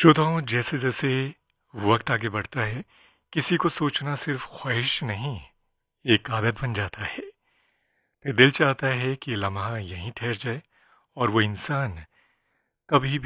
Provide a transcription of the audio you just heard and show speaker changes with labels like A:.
A: श्रोताओं, जैसे जैसे वक्त आगे बढ़ता है, किसी को सोचना सिर्फ ख्वाहिश नहीं, एक आदत बन जाता है। फिर दिल चाहता है कि लम्हा यहीं ठहर जाए और वो इंसान कभी